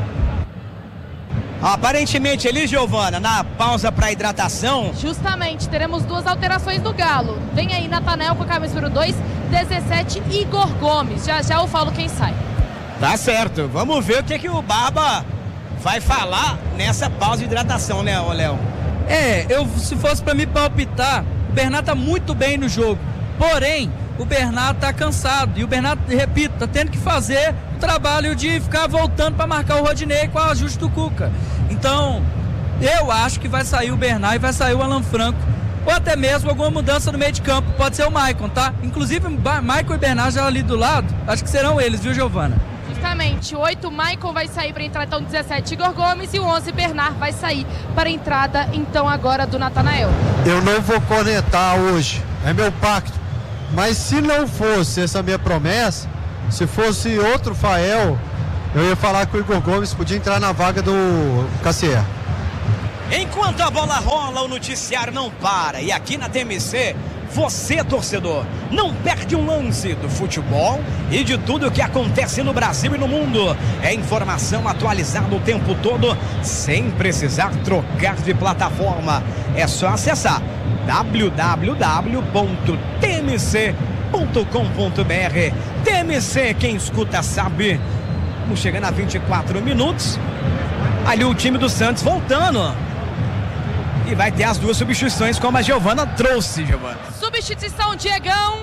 Aparentemente, Elis Giovana, na pausa para hidratação. Justamente, teremos 2 alterações do Galo. Vem aí Natanael com a camisa número 2, 17, Igor Gomes. Já eu falo quem sai. Tá certo, vamos ver o que o Barba vai falar nessa pausa de hidratação, né, Léo? Se fosse para me palpitar, o Bernard tá muito bem no jogo. Porém, o Bernard tá cansado. E o Bernard, repito, tá tendo que fazer o trabalho de ficar voltando para marcar o Rodinei com o ajuste do Cuca. Então, eu acho que vai sair o Bernard e vai sair o Alan Franco. Ou até mesmo alguma mudança no meio de campo. Pode ser o Maicon, tá? Inclusive, Maicon e Bernard já ali do lado. Acho que serão eles, viu, Giovana? Justamente, 8, Maicon vai sair para entrar, então 17, Igor Gomes, e o 11, Bernard, vai sair para a entrada, então, agora do Natanael. Eu não vou cornetar hoje, é meu pacto. Mas se não fosse essa minha promessa, se fosse outro Fael, eu ia falar que o Igor Gomes podia entrar na vaga do Cassier. Enquanto a bola rola, o noticiário não para. E aqui na TMC, você, torcedor, não perde um lance do futebol e de tudo o que acontece no Brasil e no mundo. É informação atualizada o tempo todo, sem precisar trocar de plataforma. É só acessar www.tmc.com.br. TMC, quem escuta sabe. Vamos chegando a 24 minutos. Ali o time do Santos voltando. E vai ter as 2 substituições, como a Giovana trouxe, Giovana. Substituição, Diegão.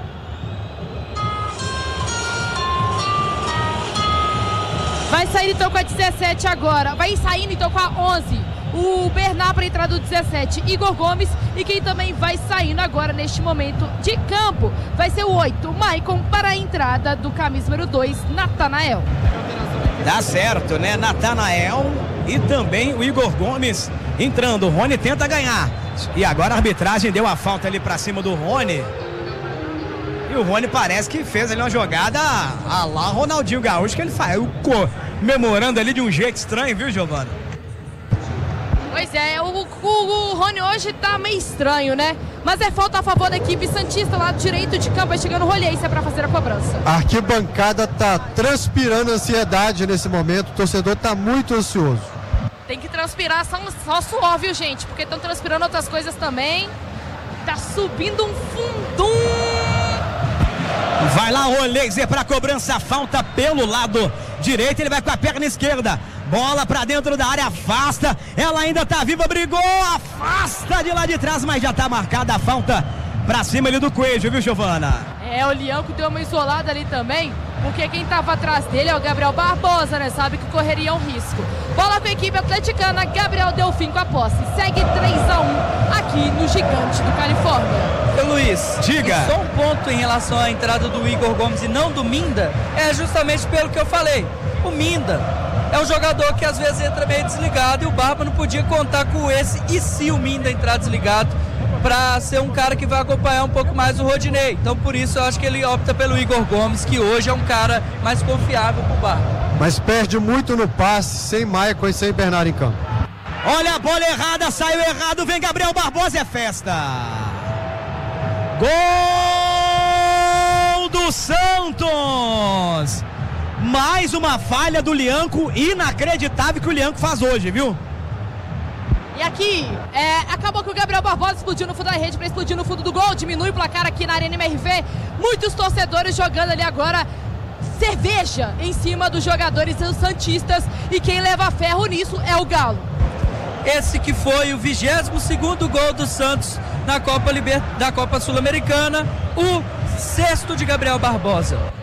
Vai sair então com a 17 agora. Vai saindo então com a 11. O Bernard para entrar do 17, Igor Gomes. E quem também vai saindo agora neste momento de campo vai ser o 8, Maicon, para a entrada do camisa número 2, Natanael. Dá certo, né? Natanael e também o Igor Gomes entrando. O Rony tenta ganhar. E agora a arbitragem deu a falta ali pra cima do Rony. E o Rony parece que fez ali uma jogada a lá Ronaldinho Gaúcho, que ele faz comemorando ali de um jeito estranho, viu, Giovana? Pois é, o Rony hoje tá meio estranho, né? Mas é falta a favor da equipe santista, lado direito de campo, vai chegando o Rolheiça para fazer a cobrança. A arquibancada tá transpirando ansiedade nesse momento, o torcedor tá muito ansioso. Tem que transpirar só suor, viu, gente? Porque estão transpirando outras coisas também. Tá subindo um fundum. Vai lá o Rolheiça para cobrança, falta pelo lado direito, ele vai com a perna esquerda. Bola pra dentro da área, afasta. Ela ainda tá viva, brigou, afasta de lá de trás, mas já tá marcada a falta pra cima ali do Coelho, viu, Giovana? O Lianco deu uma isolada ali também, porque quem tava atrás dele é o Gabriel Barbosa, né? Sabe que correria um risco. Bola com a equipe atleticana, Gabriel Delfim com a posse. Segue 3-1 aqui no Gigante do Califórnia. Ô Luiz, diga. E só um ponto em relação à entrada do Igor Gomes e não do Minda, é justamente pelo que eu falei. O Minda é um jogador que às vezes entra meio desligado e o Barba não podia contar com esse. E se o Minda entrar desligado, para ser um cara que vai acompanhar um pouco mais o Rodinei. Então por isso eu acho que ele opta pelo Igor Gomes, que hoje é um cara mais confiável pro Barba. Mas perde muito no passe, sem Maicon e sem Bernard em campo. Olha a bola errada, saiu errado, vem Gabriel Barbosa, é festa. Gol do Santos! Mais uma falha do Lianco, inacreditável que o Lianco faz hoje, viu? E aqui, acabou que o Gabriel Barbosa explodiu no fundo da rede para explodir no fundo do gol, diminui o placar aqui na Arena MRV. Muitos torcedores jogando ali agora cerveja em cima dos jogadores dos santistas, e quem leva ferro nisso é o Galo. Esse que foi o 22º gol do Santos na Copa Sul-Americana, o 6º de Gabriel Barbosa.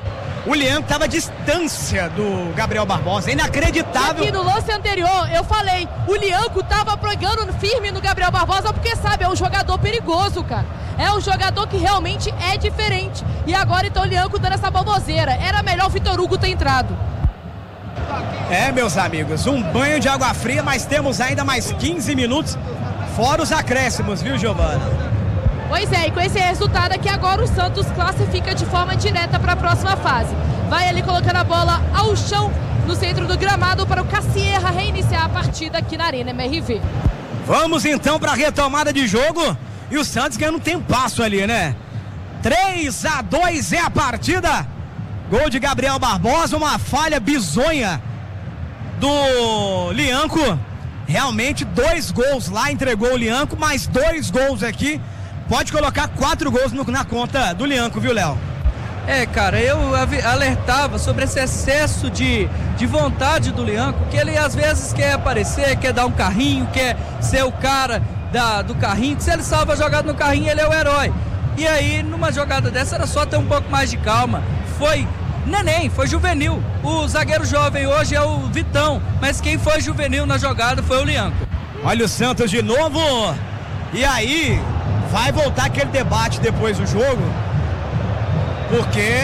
O Lianco estava à distância do Gabriel Barbosa, inacreditável. E aqui no lance anterior, eu falei, o Lianco estava pegando firme no Gabriel Barbosa, porque sabe, é um jogador perigoso, cara. É um jogador que realmente é diferente. E agora então o Lianco dando essa baboseira. Era melhor o Vitor Hugo ter entrado. Meus amigos, um banho de água fria, mas temos ainda mais 15 minutos, fora os acréscimos, viu, Giovana? Pois é, e com esse resultado aqui agora o Santos classifica de forma direta para a próxima fase. Vai ali colocando a bola ao chão no centro do gramado para o Cassierra reiniciar a partida aqui na Arena MRV. Vamos então para a retomada de jogo e o Santos ganhando um tempasso ali, né? 3-2 é a partida. Gol de Gabriel Barbosa, uma falha bizonha do Lianco. Realmente 2 gols lá, entregou o Lianco, mais 2 gols aqui. Pode colocar 4 gols na conta do Lianco, viu, Léo? Cara, eu alertava sobre esse excesso de vontade do Lianco, que ele às vezes quer aparecer, quer dar um carrinho, quer ser o cara do carrinho, que se ele salva a jogada no carrinho, ele é o herói. E aí, numa jogada dessa, era só ter um pouco mais de calma. Foi neném, foi juvenil. O zagueiro jovem hoje é o Vitão, mas quem foi juvenil na jogada foi o Lianco. Olha o Santos de novo. E aí, vai voltar aquele debate depois do jogo, porque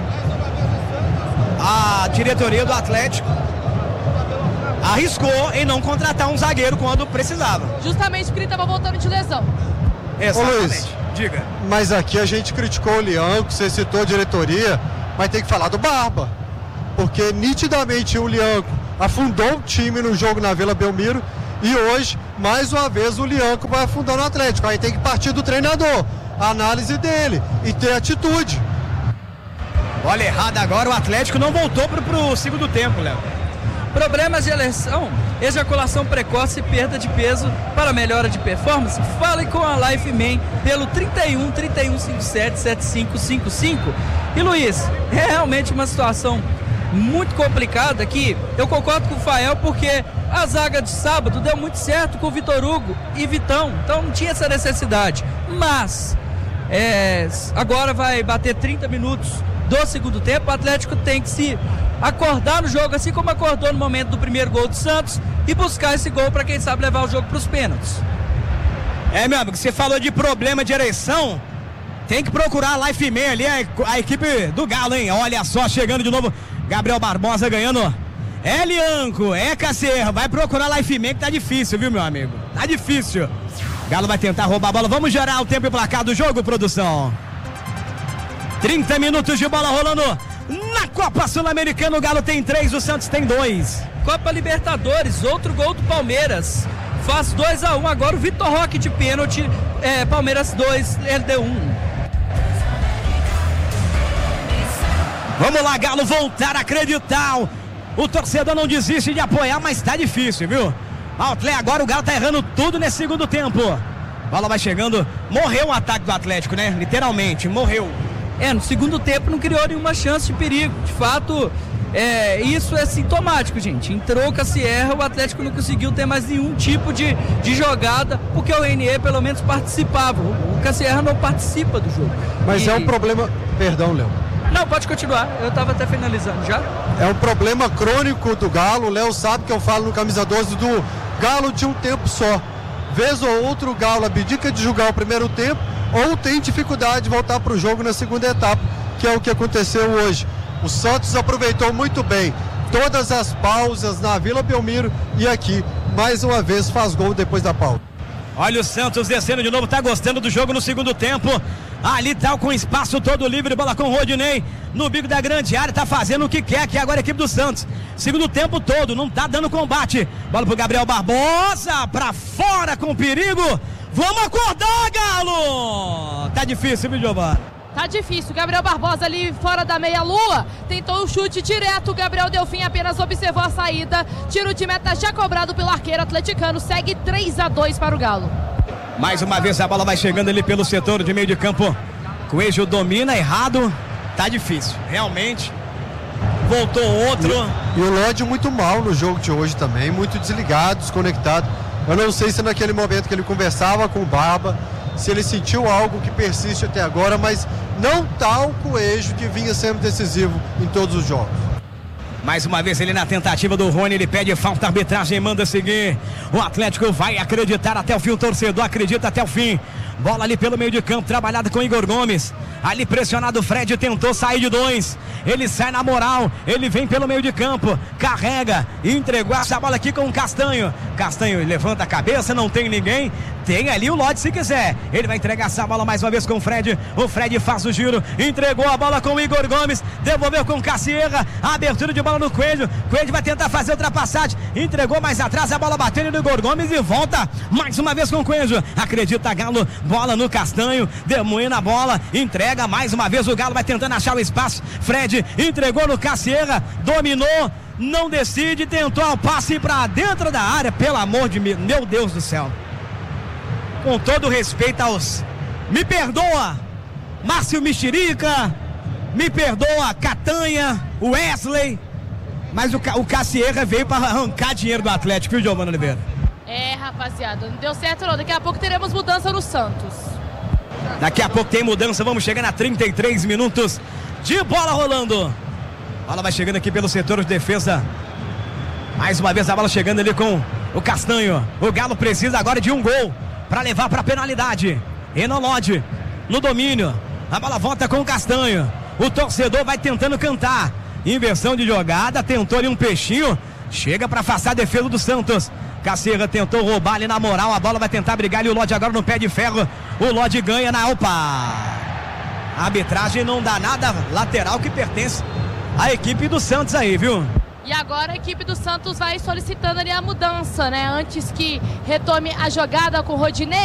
a diretoria do Atlético arriscou em não contratar um zagueiro quando precisava. Justamente porque ele estava voltando de lesão. Exatamente. Ô, Luiz, diga. Mas aqui a gente criticou o Lianco, você citou a diretoria, mas tem que falar do Barba. Porque nitidamente o Lianco afundou o time no jogo na Vila Belmiro e hoje, mais uma vez, o Lianco vai afundar no Atlético. Aí tem que partir do treinador, a análise dele e ter atitude. Olha, errado agora, o Atlético não voltou pro segundo tempo, Léo. Problemas de eleição, ejaculação precoce e perda de peso para melhora de performance? Fale com a Life Man pelo 31 3157 7555. E Luiz, é realmente uma situação muito complicada aqui. Eu concordo com o Fael porque a zaga de sábado deu muito certo com o Vitor Hugo e Vitão, então não tinha essa necessidade. Mas agora vai bater 30 minutos do segundo tempo, o Atlético tem que se acordar no jogo, assim como acordou no momento do primeiro gol do Santos, e buscar esse gol para quem sabe levar o jogo para os pênaltis. Meu amigo, você falou de problema de ereção, tem que procurar a Life Man ali, a equipe do Galo, hein? Olha só, chegando de novo, Gabriel Barbosa ganhando. Lianco, Cassierra, vai procurar a Life Man que tá difícil, viu, meu amigo? Tá difícil. Galo vai tentar roubar a bola, vamos gerar o tempo e placar do jogo, produção. 30 minutos de bola rolando na Copa Sul-Americana. O Galo tem 3, o Santos tem 2. Copa Libertadores, outro gol do Palmeiras. Faz 2-1 agora o Vitor Roque de pênalti. Palmeiras 2, LDU 1. Vamos lá, Galo, voltar a acreditar. O torcedor não desiste de apoiar, mas tá difícil, viu? Agora o Galo tá errando tudo nesse segundo tempo. Bola vai chegando. Morreu o ataque do Atlético, né? Literalmente, morreu. No segundo tempo não criou nenhuma chance de perigo. De fato, isso é sintomático, gente. Entrou o Cassierra, o Atlético não conseguiu ter mais nenhum tipo de jogada, porque o RNE pelo menos participava. O Cassierra não participa do jogo. Mas é um problema... Perdão, Léo. Não, pode continuar. Eu estava até finalizando já. É um problema crônico do Galo. O Léo sabe que eu falo no Camisa 12 do Galo de um tempo só. Vez ou outro o Galo abdica de jogar o primeiro tempo ou tem dificuldade de voltar para o jogo na segunda etapa, que é o que aconteceu hoje. O Santos aproveitou muito bem todas as pausas na Vila Belmiro e aqui, mais uma vez, faz gol depois da pausa. Olha o Santos descendo de novo, tá gostando do jogo no segundo tempo. Ali tá com espaço todo livre, bola com o Rodinei no bico da grande área, tá fazendo o que quer aqui agora a equipe do Santos. Segundo tempo todo, não tá dando combate. Bola pro Gabriel Barbosa, pra fora com perigo. Vamos acordar, Galo! Tá difícil, viu, Giovana? Tá difícil, Gabriel Barbosa ali fora da meia-lua, tentou o chute direto, Gabriel Delfim apenas observou a saída, tiro de meta já cobrado pelo arqueiro atleticano, segue 3-2 para o Galo. Mais uma vez a bola vai chegando ali pelo setor de meio de campo, Coelho domina, errado, tá difícil, realmente, voltou outro. E o Lodi muito mal no jogo de hoje também, muito desligado, desconectado, eu não sei se naquele momento que ele conversava com o Barba, se ele sentiu algo que persiste até agora, mas não tal Coelho, que vinha sendo decisivo em todos os jogos. Mais uma vez ele na tentativa do Rony, ele pede falta, a arbitragem manda seguir. O Atlético vai acreditar até o fim, o torcedor acredita até o fim. Bola ali pelo meio de campo, trabalhada com Igor Gomes. Ali pressionado, o Fred tentou sair de 2. Ele sai na moral, ele vem pelo meio de campo, carrega, entregou essa bola aqui com o Castanho. Castanho levanta a cabeça, não tem ninguém. Tem ali o Lodge se quiser. Ele vai entregar essa bola mais uma vez com o Fred. O Fred faz o giro, entregou a bola com o Igor Gomes, devolveu com o Cassierra. A abertura de bola no Coelho. Coelho vai tentar fazer ultrapassagem. Entregou mais atrás, a bola batendo no Igor Gomes e volta mais uma vez com o Coelho. Acredita Galo, bola no Castanho, demoina a bola, entrega mais uma vez. O Galo vai tentando achar o espaço. Fred entregou no Cassierra, dominou, não decide, tentou o passe para dentro da área. Pelo amor de meu Deus do céu. Com todo respeito aos... Me perdoa, Márcio Mexerica, me perdoa, Catanha, Wesley, mas o Cassierra veio para arrancar dinheiro do Atlético, viu, Giovana Oliveira? Rapaziada, não deu certo não. Daqui a pouco teremos mudança no Santos. Daqui a pouco tem mudança, vamos chegar a 33 minutos de bola rolando. A bola vai chegando aqui pelo setor de defesa. Mais uma vez a bola chegando ali com o Castanho. O Galo precisa agora de um gol para levar para a penalidade. Enolode no domínio. A bola volta com o Castanho. O torcedor vai tentando cantar. Inversão de jogada, tentou ali um peixinho. Chega para afastar a defesa do Santos. Cassierra tentou roubar ali na moral. A bola vai tentar brigar ali. O Lodge agora no pé de ferro. O Lodge ganha na Opa. A arbitragem não dá nada. Lateral que pertence à equipe do Santos aí, viu? E agora a equipe do Santos vai solicitando ali a mudança, né? Antes que retome a jogada com o Rodinei.